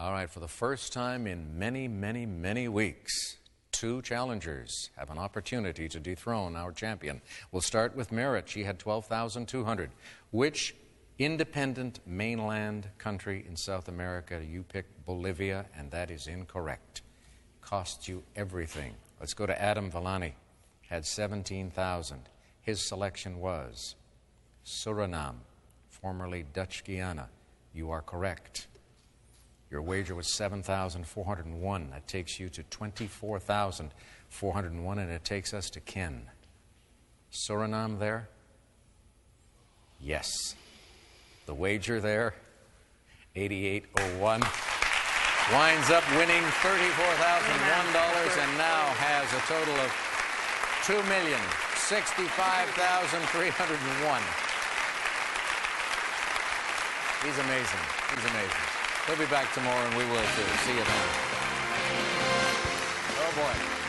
All right, for the first time in many, many, many weeks, two challengers have an opportunity to dethrone our champion. We'll start with Merritt. She had 12,200. Which independent mainland country in South America? You picked Bolivia, and that is incorrect. Cost you everything. Let's go to Adam Villani. Had 17,000. His selection was Suriname, formerly Dutch Guiana. You are correct. Your wager was 7,401. That takes you to 24,401, and it takes us to Ken. Suriname there? Yes. The wager there, 8801, winds up winning $34,001 and now has a total of $2,065,301. He's amazing. He's amazing. He'll be back tomorrow, and we will too. See you then. Oh, boy.